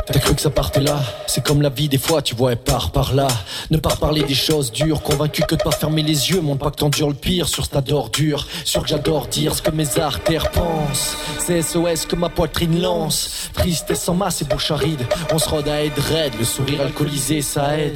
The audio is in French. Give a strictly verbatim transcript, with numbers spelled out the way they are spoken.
T'as cru que ça partait là? C'est comme la vie des fois, tu vois, elle part par là. Ne pas parler des choses dures, convaincu que de pas fermer les yeux. Montre pas que t'endures le pire sur cette ordure. Sûr que j'adore dire ce que mes artères pensent. C'est S O S que ma poitrine lance. Tristesse en masse et bouche aride. On se rôde à aide raide, le sourire alcoolisé ça aide.